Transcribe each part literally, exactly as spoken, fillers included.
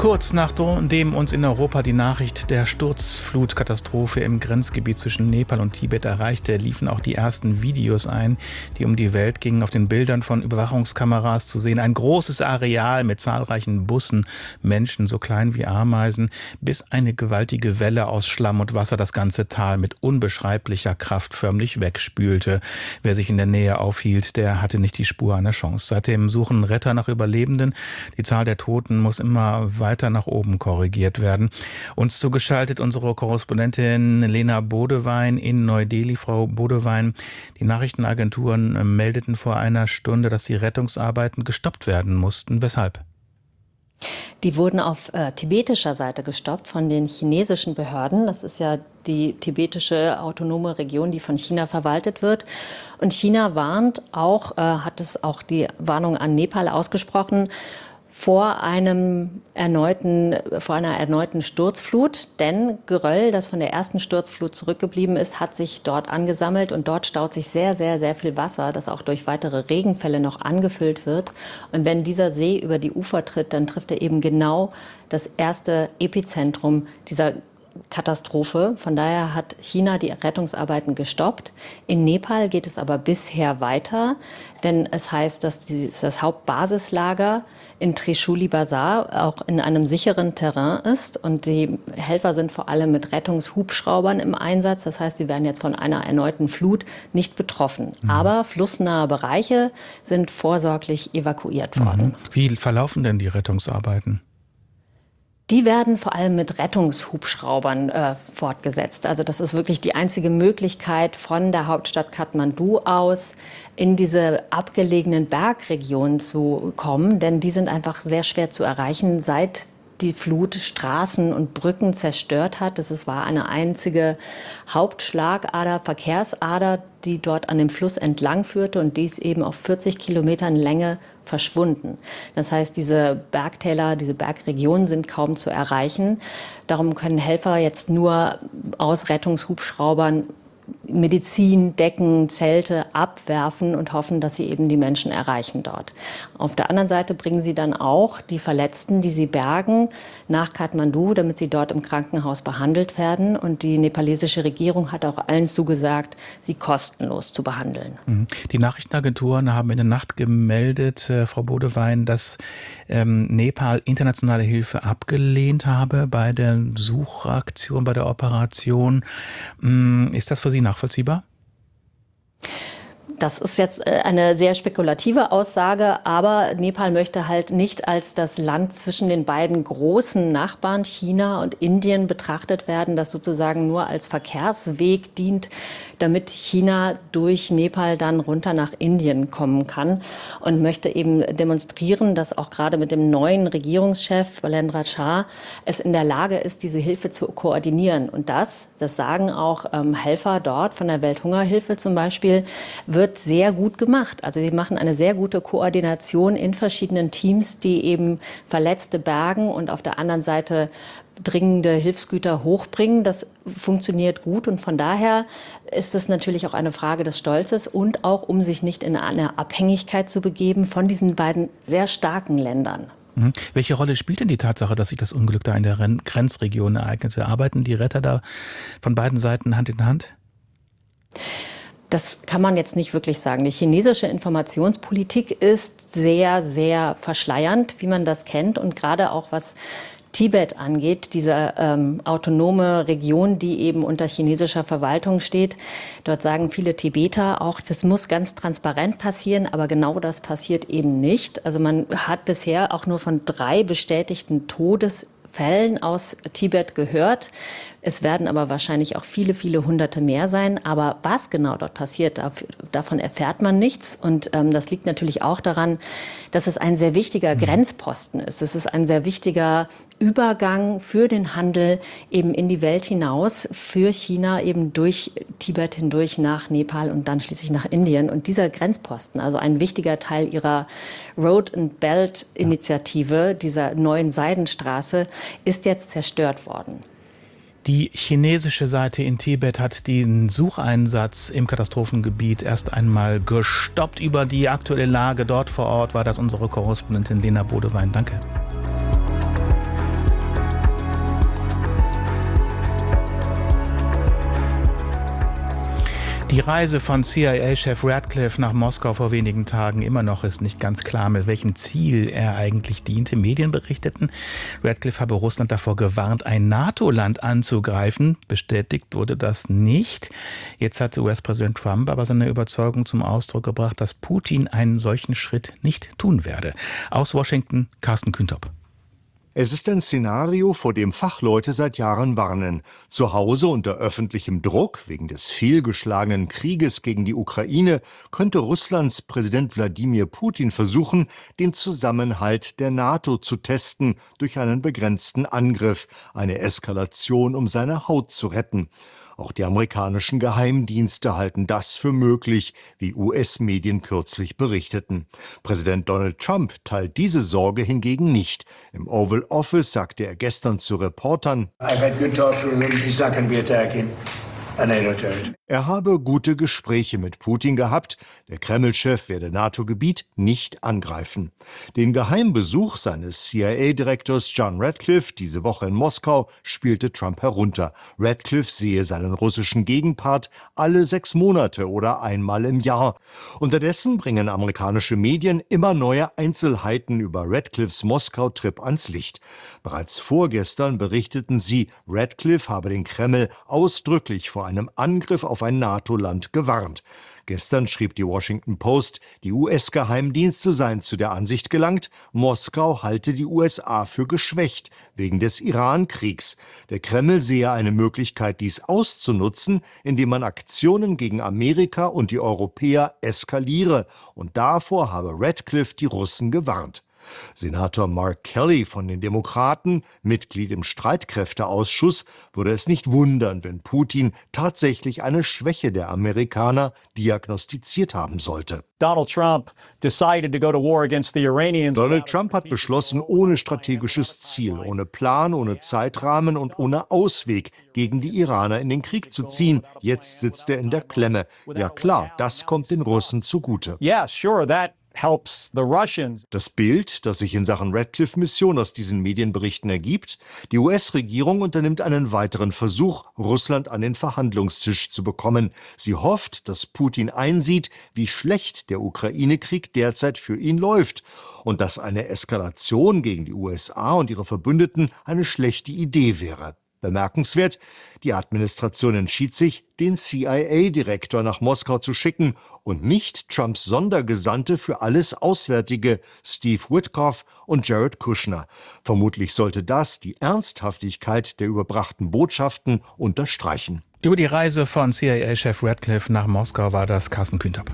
Kurz nachdem uns in Europa die Nachricht der Sturzflutkatastrophe im Grenzgebiet zwischen Nepal und Tibet erreichte, liefen auch die ersten Videos ein, die um die Welt gingen. Auf den Bildern von Überwachungskameras zu sehen ein großes Areal mit zahlreichen Bussen, Menschen so klein wie Ameisen, bis eine gewaltige Welle aus Schlamm und Wasser das ganze Tal mit unbeschreiblicher Kraft förmlich wegspülte. Wer sich in der Nähe aufhielt, der hatte nicht die Spur einer Chance. Seitdem suchen Retter nach Überlebenden. Die Zahl der Toten muss immer weiter nach oben korrigiert werden. Uns zugeschaltet unsere Korrespondentin Lena Bodewein in Neu-Delhi. Frau Bodewein, die Nachrichtenagenturen meldeten vor einer Stunde, dass die Rettungsarbeiten gestoppt werden mussten. Weshalb? Die wurden auf äh, tibetischer Seite gestoppt von den chinesischen Behörden. Das ist ja die tibetische autonome Region, die von China verwaltet wird. Und China warnt auch, äh, hat es auch die Warnung an Nepal ausgesprochen, vor einem erneuten, vor einer erneuten Sturzflut. Denn Geröll, das von der ersten Sturzflut zurückgeblieben ist, hat sich dort angesammelt und dort staut sich sehr, sehr, sehr viel Wasser, das auch durch weitere Regenfälle noch angefüllt wird. Und wenn dieser See über die Ufer tritt, dann trifft er eben genau das erste Epizentrum dieser Katastrophe. Von daher hat China die Rettungsarbeiten gestoppt. In Nepal geht es aber bisher weiter, denn es heißt, dass die, das Hauptbasislager in Trishuli Bazar auch in einem sicheren Terrain ist und die Helfer sind vor allem mit Rettungshubschraubern im Einsatz. Das heißt, sie werden jetzt von einer erneuten Flut nicht betroffen. Mhm. Aber flussnahe Bereiche sind vorsorglich evakuiert worden. Mhm. Wie verlaufen denn die Rettungsarbeiten? Die werden vor allem mit Rettungshubschraubern äh, fortgesetzt. Also das ist wirklich die einzige Möglichkeit, von der Hauptstadt Kathmandu aus in diese abgelegenen Bergregionen zu kommen. Denn die sind einfach sehr schwer zu erreichen, seit die Flut Straßen und Brücken zerstört hat. Das war eine einzige Hauptschlagader, Verkehrsader, die dort an dem Fluss entlang führte und die ist eben auf vierzig Kilometern Länge verschwunden. Das heißt, diese Bergtäler, diese Bergregionen sind kaum zu erreichen. Darum können Helfer jetzt nur aus Rettungshubschraubern Medizin, Decken, Zelte abwerfen und hoffen, dass sie eben die Menschen erreichen dort. Auf der anderen Seite bringen sie dann auch die Verletzten, die sie bergen, nach Kathmandu, damit sie dort im Krankenhaus behandelt werden. Und die nepalesische Regierung hat auch allen zugesagt, sie kostenlos zu behandeln. Die Nachrichtenagenturen haben in der Nacht gemeldet, äh, Frau Bodewein, dass ähm, Nepal internationale Hilfe abgelehnt habe bei der Suchaktion, bei der Operation. Ähm, ist das für Sie nachvollziehbar? Das ist jetzt eine sehr spekulative Aussage, aber Nepal möchte halt nicht als das Land zwischen den beiden großen Nachbarn China und Indien betrachtet werden, das sozusagen nur als Verkehrsweg dient, damit China durch Nepal dann runter nach Indien kommen kann und möchte eben demonstrieren, dass auch gerade mit dem neuen Regierungschef Balendra Shah es in der Lage ist, diese Hilfe zu koordinieren. Und das, das sagen auch ähm, Helfer dort von der Welthungerhilfe zum Beispiel, wird sehr gut gemacht. Also sie machen eine sehr gute Koordination in verschiedenen Teams, die eben Verletzte bergen und auf der anderen Seite dringende Hilfsgüter hochbringen. Das funktioniert gut und von daher ist es natürlich auch eine Frage des Stolzes und auch, um sich nicht in eine Abhängigkeit zu begeben von diesen beiden sehr starken Ländern. Mhm. Welche Rolle spielt denn die Tatsache, dass sich das Unglück da in der Grenzregion ereignete? Arbeiten die Retter da von beiden Seiten Hand in Hand? Das kann man jetzt nicht wirklich sagen. Die chinesische Informationspolitik ist sehr, sehr verschleiernd, wie man das kennt. Und gerade auch was Tibet angeht, diese ähm, autonome Region, die eben unter chinesischer Verwaltung steht. Dort sagen viele Tibeter auch, das muss ganz transparent passieren, aber genau das passiert eben nicht. Also man hat bisher auch nur von drei bestätigten Todesfällen aus Tibet gehört. Es werden aber wahrscheinlich auch viele, viele Hunderte mehr sein. Aber was genau dort passiert, davon erfährt man nichts. Und ähm, das liegt natürlich auch daran, dass es ein sehr wichtiger Grenzposten ist. Es ist ein sehr wichtiger Übergang für den Handel eben in die Welt hinaus, für China eben durch Tibet hindurch nach Nepal und dann schließlich nach Indien. Und dieser Grenzposten, also ein wichtiger Teil ihrer Road and Belt Initiative, dieser neuen Seidenstraße, ist jetzt zerstört worden. Die chinesische Seite in Tibet hat den Sucheinsatz im Katastrophengebiet erst einmal gestoppt. Über die aktuelle Lage dort vor Ort war das unsere Korrespondentin Lena Bodewein. Danke. Die Reise von C I A-Chef Ratcliffe nach Moskau vor wenigen Tagen, immer noch ist nicht ganz klar, mit welchem Ziel er eigentlich diente. Medien berichteten, Ratcliffe habe Russland davor gewarnt, ein NATO-Land anzugreifen. Bestätigt wurde das nicht. Jetzt hat U S-Präsident Trump aber seine Überzeugung zum Ausdruck gebracht, dass Putin einen solchen Schritt nicht tun werde. Aus Washington, Carsten Küntop. Es ist ein Szenario, vor dem Fachleute seit Jahren warnen. Zu Hause unter öffentlichem Druck wegen des fehlgeschlagenen Krieges gegen die Ukraine könnte Russlands Präsident Wladimir Putin versuchen, den Zusammenhalt der NATO zu testen durch einen begrenzten Angriff, eine Eskalation, um seine Haut zu retten. Auch die amerikanischen Geheimdienste halten das für möglich, wie U S-Medien kürzlich berichteten. Präsident Donald Trump teilt diese Sorge hingegen nicht. Im Oval Office sagte er gestern zu Reportern, er habe gute Gespräche mit Putin gehabt. Der Kreml-Chef werde NATO-Gebiet nicht angreifen. Den Geheimbesuch seines C I A-Direktors John Ratcliffe diese Woche in Moskau spielte Trump herunter. Ratcliffe sehe seinen russischen Gegenpart alle sechs Monate oder einmal im Jahr. Unterdessen bringen amerikanische Medien immer neue Einzelheiten über Ratcliffes Moskau-Trip ans Licht. Bereits vorgestern berichteten sie, Ratcliffe habe den Kreml ausdrücklich vor einem Angriff auf ein NATO-Land gewarnt. Gestern schrieb die Washington Post, die U S-Geheimdienste seien zu der Ansicht gelangt, Moskau halte die U S A für geschwächt wegen des Iran-Kriegs. Der Kreml sehe eine Möglichkeit, dies auszunutzen, indem man Aktionen gegen Amerika und die Europäer eskaliere. Und davor habe Ratcliffe die Russen gewarnt. Senator Mark Kelly von den Demokraten, Mitglied im Streitkräfteausschuss, würde es nicht wundern, wenn Putin tatsächlich eine Schwäche der Amerikaner diagnostiziert haben sollte. Donald Trump decided to go to war against the Iranians. Donald Trump hat beschlossen, ohne strategisches Ziel, ohne Plan, ohne Zeitrahmen und ohne Ausweg gegen die Iraner in den Krieg zu ziehen. Jetzt sitzt er in der Klemme. Ja klar, das kommt den Russen zugute. Yeah, sure, that helps the Russians. Das Bild, das sich in Sachen Ratcliffe-Mission aus diesen Medienberichten ergibt, die U S-Regierung unternimmt einen weiteren Versuch, Russland an den Verhandlungstisch zu bekommen. Sie hofft, dass Putin einsieht, wie schlecht der Ukraine-Krieg derzeit für ihn läuft und dass eine Eskalation gegen die U S A und ihre Verbündeten eine schlechte Idee wäre. Bemerkenswert, die Administration entschied sich, den C I A-Direktor nach Moskau zu schicken und nicht Trumps Sondergesandte für alles Auswärtige, Steve Witkoff und Jared Kushner. Vermutlich sollte das die Ernsthaftigkeit der überbrachten Botschaften unterstreichen. Über die Reise von C I A-Chef Ratcliffe nach Moskau war das Carsten Küntop.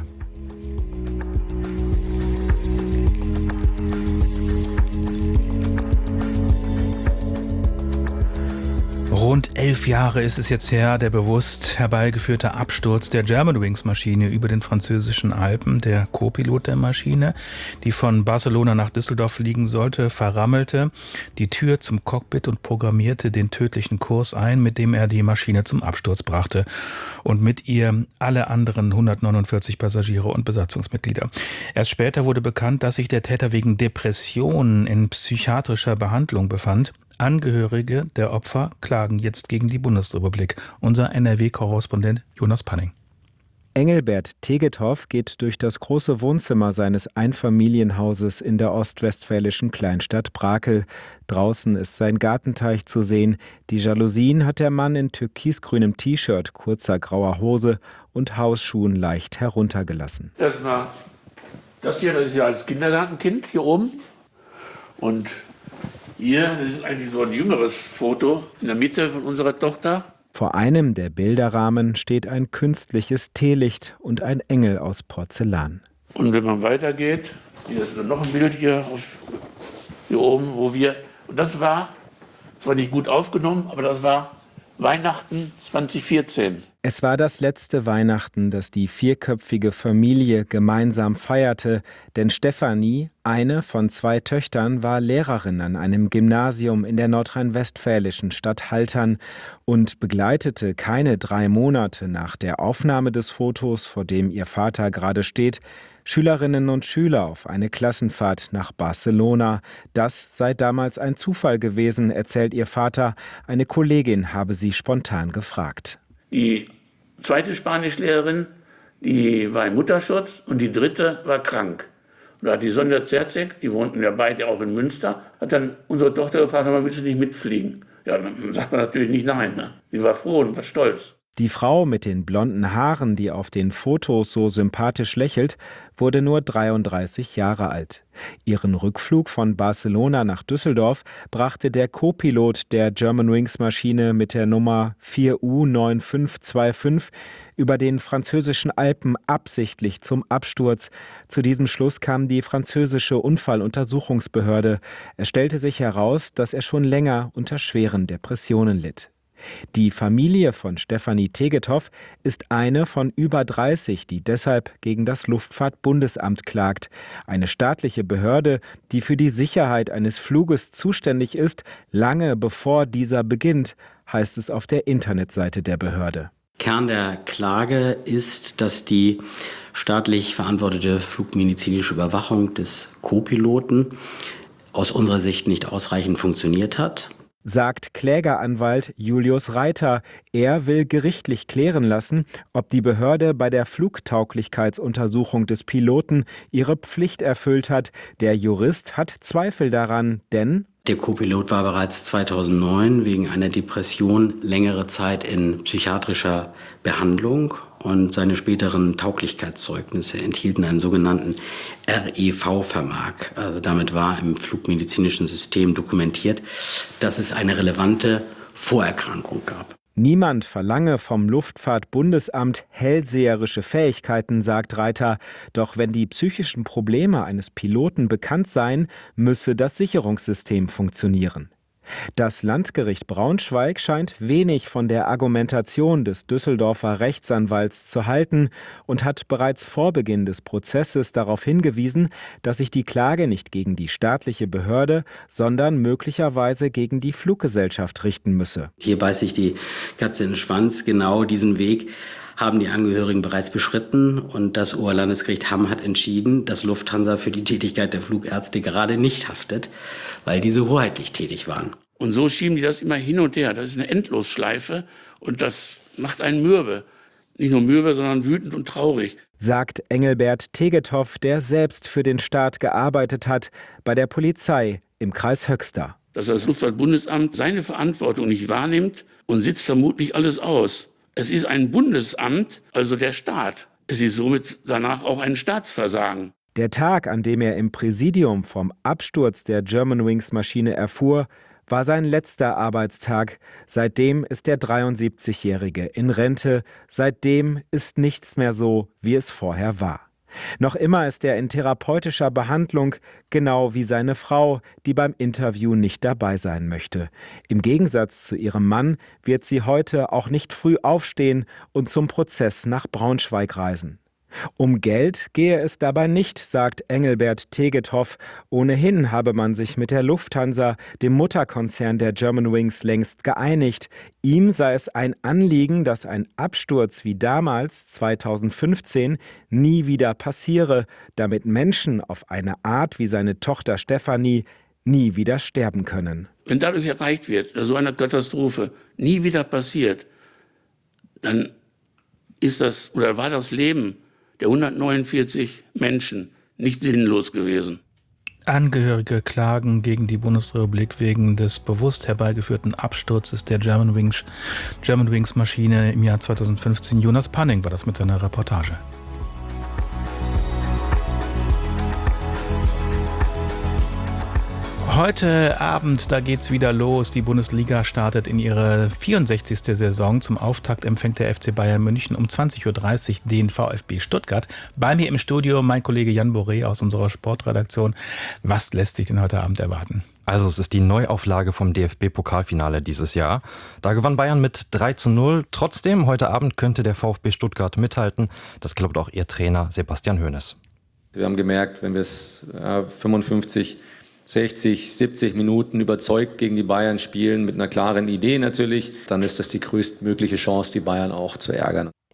Rund elf Jahre ist es jetzt her, der bewusst herbeigeführte Absturz der Germanwings-Maschine über den französischen Alpen. Der Co-Pilot der Maschine, die von Barcelona nach Düsseldorf fliegen sollte, verrammelte die Tür zum Cockpit und programmierte den tödlichen Kurs ein, mit dem er die Maschine zum Absturz brachte und mit ihr alle anderen hundertneunundvierzig Passagiere und Besatzungsmitglieder. Erst später wurde bekannt, dass sich der Täter wegen Depressionen in psychiatrischer Behandlung befand. Angehörige der Opfer klagen jetzt gegen die Bundesrepublik. Unser N R W-Korrespondent Jonas Panning. Engelbert Tegethoff geht durch das große Wohnzimmer seines Einfamilienhauses in der ostwestfälischen Kleinstadt Brakel. Draußen ist sein Gartenteich zu sehen. Die Jalousien hat der Mann in türkisgrünem T-Shirt, kurzer grauer Hose und Hausschuhen leicht heruntergelassen. Erstmal das hier, das ist ja als Kindergartenkind hier oben. Und hier, das ist eigentlich so ein jüngeres Foto in der Mitte von unserer Tochter. Vor einem der Bilderrahmen steht ein künstliches Teelicht und ein Engel aus Porzellan. Und wenn man weitergeht, hier ist noch ein Bild hier, auf, hier oben, wo wir, und das war, zwar nicht gut aufgenommen, aber das war Weihnachten zwanzig vierzehn. Es war das letzte Weihnachten, das die vierköpfige Familie gemeinsam feierte, denn Stefanie, eine von zwei Töchtern, war Lehrerin an einem Gymnasium in der nordrhein-westfälischen Stadt Haltern und begleitete keine drei Monate nach der Aufnahme des Fotos, vor dem ihr Vater gerade steht, Schülerinnen und Schüler auf eine Klassenfahrt nach Barcelona. Das sei damals ein Zufall gewesen, erzählt ihr Vater. Eine Kollegin habe sie spontan gefragt. Die zweite Spanischlehrerin, die war im Mutterschutz und die dritte war krank. Und da hat die Sonja Zerzek, die wohnten ja beide auch in Münster, hat dann unsere Tochter gefragt, willst du nicht mitfliegen? Ja, dann sagt man natürlich nicht nein. Ne? Sie war froh und war stolz. Die Frau mit den blonden Haaren, die auf den Fotos so sympathisch lächelt, wurde nur dreiunddreißig Jahre alt. Ihren Rückflug von Barcelona nach Düsseldorf brachte der Co-Pilot der Germanwings-Maschine mit der Nummer vier U neun fünf zwei fünf über den französischen Alpen absichtlich zum Absturz. Zu diesem Schluss kam die französische Unfalluntersuchungsbehörde. Es stellte sich heraus, dass er schon länger unter schweren Depressionen litt. Die Familie von Stefanie Tegethoff ist eine von über dreißig, die deshalb gegen das Luftfahrtbundesamt klagt. Eine staatliche Behörde, die für die Sicherheit eines Fluges zuständig ist, lange bevor dieser beginnt, heißt es auf der Internetseite der Behörde. Kern der Klage ist, dass die staatlich verantwortete flugmedizinische Überwachung des Co-Piloten aus unserer Sicht nicht ausreichend funktioniert hat. Sagt Klägeranwalt Julius Reiter. Er will gerichtlich klären lassen, ob die Behörde bei der Flugtauglichkeitsuntersuchung des Piloten ihre Pflicht erfüllt hat. Der Jurist hat Zweifel daran, denn der Co-Pilot war bereits zweitausendneun wegen einer Depression längere Zeit in psychiatrischer Behandlung und seine späteren Tauglichkeitszeugnisse enthielten einen sogenannten R E V-Vermerk. Also damit war im flugmedizinischen System dokumentiert, dass es eine relevante Vorerkrankung gab. Niemand verlange vom Luftfahrtbundesamt hellseherische Fähigkeiten, sagt Reiter. Doch wenn die psychischen Probleme eines Piloten bekannt seien, müsse das Sicherungssystem funktionieren. Das Landgericht Braunschweig scheint wenig von der Argumentation des Düsseldorfer Rechtsanwalts zu halten und hat bereits vor Beginn des Prozesses darauf hingewiesen, dass sich die Klage nicht gegen die staatliche Behörde, sondern möglicherweise gegen die Fluggesellschaft richten müsse. Hier beißt sich die Katze in den Schwanz. Genau diesen Weg haben die Angehörigen bereits beschritten und das Oberlandesgericht Hamm hat entschieden, dass Lufthansa für die Tätigkeit der Flugärzte gerade nicht haftet, weil diese hoheitlich tätig waren. Und so schieben die das immer hin und her. Das ist eine Endlosschleife und das macht einen mürbe. Nicht nur mürbe, sondern wütend und traurig. Sagt Engelbert Tegethoff, der selbst für den Staat gearbeitet hat, bei der Polizei im Kreis Höxter. Dass das Luftfahrtbundesamt seine Verantwortung nicht wahrnimmt und sitzt vermutlich alles aus. Es ist ein Bundesamt, also der Staat. Es ist somit danach auch ein Staatsversagen. Der Tag, an dem er im Präsidium vom Absturz der Germanwings-Maschine erfuhr, war sein letzter Arbeitstag. Seitdem ist der dreiundsiebzigjährige in Rente. Seitdem ist nichts mehr so, wie es vorher war. Noch immer ist er in therapeutischer Behandlung, genau wie seine Frau, die beim Interview nicht dabei sein möchte. Im Gegensatz zu ihrem Mann wird sie heute auch nicht früh aufstehen und zum Prozess nach Braunschweig reisen. Um Geld gehe es dabei nicht, sagt Engelbert Tegethoff. Ohnehin habe man sich mit der Lufthansa, dem Mutterkonzern der Germanwings, längst geeinigt. Ihm sei es ein Anliegen, dass ein Absturz wie damals zweitausendfünfzehn nie wieder passiere, damit Menschen auf eine Art wie seine Tochter Stefanie nie wieder sterben können. Wenn dadurch erreicht wird, dass so eine Katastrophe nie wieder passiert, dann ist das oder war das Leben der hundertneunundvierzig Menschen nicht sinnlos gewesen. Angehörige klagen gegen die Bundesrepublik wegen des bewusst herbeigeführten Absturzes der Germanwings, Germanwings-Maschine im Jahr zweitausendfünfzehn. Jonas Panning war das mit seiner Reportage. Heute Abend, da geht's wieder los. Die Bundesliga startet in ihre vierundsechzigste Saison. Zum Auftakt empfängt der F C Bayern München um zwanzig Uhr dreißig den VfB Stuttgart. Bei mir im Studio mein Kollege Jan Boré aus unserer Sportredaktion. Was lässt sich denn heute Abend erwarten? Also es ist die Neuauflage vom D F B-Pokalfinale dieses Jahr. Da gewann Bayern mit drei zu null. Trotzdem, heute Abend könnte der VfB Stuttgart mithalten. Das glaubt auch ihr Trainer Sebastian Hoeneß. Wir haben gemerkt, wenn wir es äh, fünfundfünfzig, sechzig, siebzig Minuten überzeugt gegen die Bayern spielen, mit einer klaren Idee natürlich, dann ist das die größtmögliche Chance, die Bayern auch zu ärgern.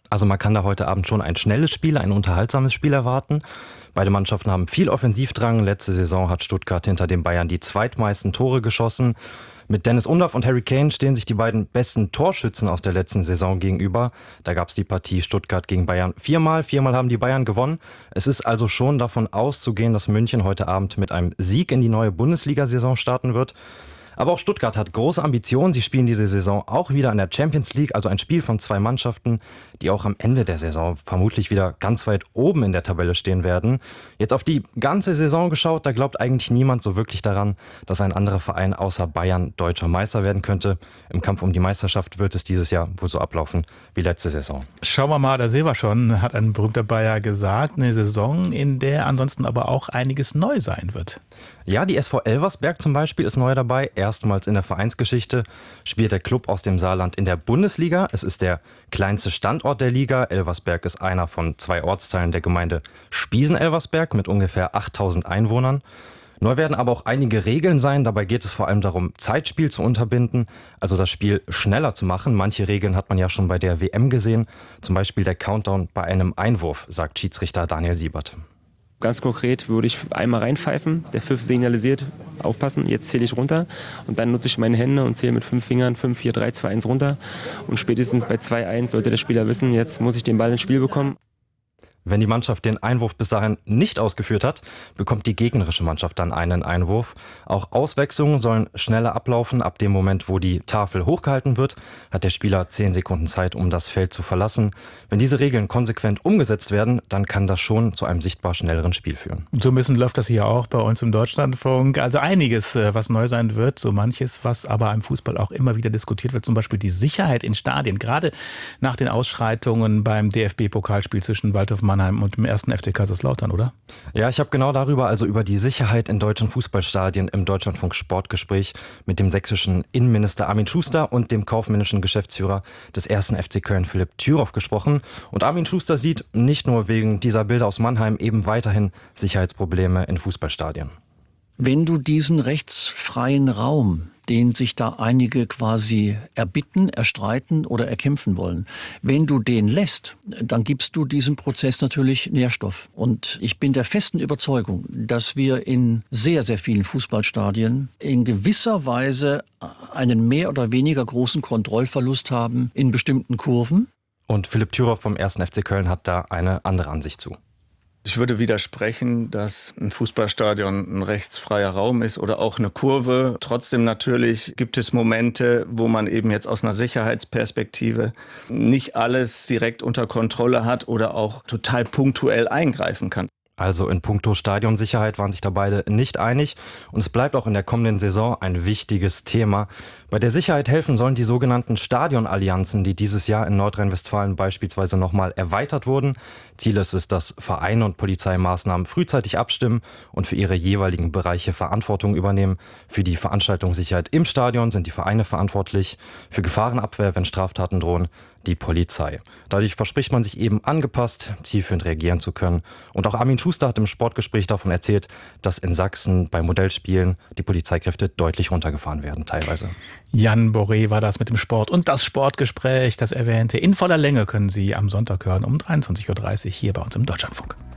Also man kann da heute Abend schon ein schnelles Spiel, ein unterhaltsames Spiel erwarten. Beide Mannschaften haben viel Offensivdrang. Letzte Saison hat Stuttgart hinter den Bayern die zweitmeisten Tore geschossen. Mit Dennis Undaff und Harry Kane stehen sich die beiden besten Torschützen aus der letzten Saison gegenüber. Da gab es die Partie Stuttgart gegen Bayern viermal. Viermal haben die Bayern gewonnen. Es ist also schon davon auszugehen, dass München heute Abend mit einem Sieg in die neue Bundesliga-Saison starten wird. Aber auch Stuttgart hat große Ambitionen. Sie spielen diese Saison auch wieder in der Champions League, also ein Spiel von zwei Mannschaften, die auch am Ende der Saison vermutlich wieder ganz weit oben in der Tabelle stehen werden. Jetzt auf die ganze Saison geschaut, da glaubt eigentlich niemand so wirklich daran, dass ein anderer Verein außer Bayern deutscher Meister werden könnte. Im Kampf um die Meisterschaft wird es dieses Jahr wohl so ablaufen wie letzte Saison. Schauen wir mal, da sehen wir schon, hat ein berühmter Bayer gesagt, eine Saison, in der ansonsten aber auch einiges neu sein wird. Ja, die S V Elversberg zum Beispiel ist neu dabei. Erstmals in der Vereinsgeschichte spielt der Club aus dem Saarland in der Bundesliga. Es ist der kleinste Standort der Liga. Elversberg ist einer von zwei Ortsteilen der Gemeinde Spiesen-Elversberg mit ungefähr achttausend Einwohnern. Neu werden aber auch einige Regeln sein. Dabei geht es vor allem darum, Zeitspiel zu unterbinden, also das Spiel schneller zu machen. Manche Regeln hat man ja schon bei der W M gesehen. Zum Beispiel der Countdown bei einem Einwurf, sagt Schiedsrichter Daniel Siebert. Ganz konkret würde ich einmal reinpfeifen, der Pfiff signalisiert, aufpassen, jetzt zähle ich runter und dann nutze ich meine Hände und zähle mit fünf Fingern fünf, vier, drei, zwei, eins runter und spätestens bei zwei eins sollte der Spieler wissen, jetzt muss ich den Ball ins Spiel bekommen. Wenn die Mannschaft den Einwurf bis dahin nicht ausgeführt hat, bekommt die gegnerische Mannschaft dann einen Einwurf. Auch Auswechslungen sollen schneller ablaufen. Ab dem Moment, wo die Tafel hochgehalten wird, hat der Spieler zehn Sekunden Zeit, um das Feld zu verlassen. Wenn diese Regeln konsequent umgesetzt werden, dann kann das schon zu einem sichtbar schnelleren Spiel führen. So ein bisschen läuft das hier auch bei uns im Deutschlandfunk. Also einiges, was neu sein wird, so manches, was aber im Fußball auch immer wieder diskutiert wird. Zum Beispiel die Sicherheit in Stadien. Gerade nach den Ausschreitungen beim D F B-Pokalspiel zwischen Waldhof Mannheim und dem ersten F C Kaiserslautern, oder? Ja, ich habe genau darüber, also über die Sicherheit in deutschen Fußballstadien im Deutschlandfunk Sportgespräch mit dem sächsischen Innenminister Armin Schuster und dem kaufmännischen Geschäftsführer des ersten F C Köln, Philipp Thüroff, gesprochen. Und Armin Schuster sieht nicht nur wegen dieser Bilder aus Mannheim eben weiterhin Sicherheitsprobleme in Fußballstadien. Wenn du diesen rechtsfreien Raum, den sich da einige quasi erbitten, erstreiten oder erkämpfen wollen, wenn du den lässt, dann gibst du diesem Prozess natürlich Nährstoff. Und ich bin der festen Überzeugung, dass wir in sehr, sehr vielen Fußballstadien in gewisser Weise einen mehr oder weniger großen Kontrollverlust haben in bestimmten Kurven. Und Philipp Thüroff vom ersten F C Köln hat da eine andere Ansicht zu. Ich würde widersprechen, dass ein Fußballstadion ein rechtsfreier Raum ist oder auch eine Kurve. Trotzdem natürlich gibt es Momente, wo man eben jetzt aus einer Sicherheitsperspektive nicht alles direkt unter Kontrolle hat oder auch total punktuell eingreifen kann. Also in puncto Stadionsicherheit waren sich da beide nicht einig und es bleibt auch in der kommenden Saison ein wichtiges Thema. Bei der Sicherheit helfen sollen die sogenannten Stadionallianzen, die dieses Jahr in Nordrhein-Westfalen beispielsweise nochmal erweitert wurden. Ziel ist es, dass Vereine und Polizeimaßnahmen frühzeitig abstimmen und für ihre jeweiligen Bereiche Verantwortung übernehmen. Für die Veranstaltungssicherheit im Stadion sind die Vereine verantwortlich, für Gefahrenabwehr, wenn Straftaten drohen, die Polizei. Dadurch verspricht man sich eben angepasst, zielführend reagieren zu können. Und auch Armin Schuster hat im Sportgespräch davon erzählt, dass in Sachsen bei Modellspielen die Polizeikräfte deutlich runtergefahren werden, teilweise. Jan Boré war das mit dem Sport und das Sportgespräch, das erwähnte. In voller Länge können Sie am Sonntag hören um dreiundzwanzig Uhr dreißig hier bei uns im Deutschlandfunk.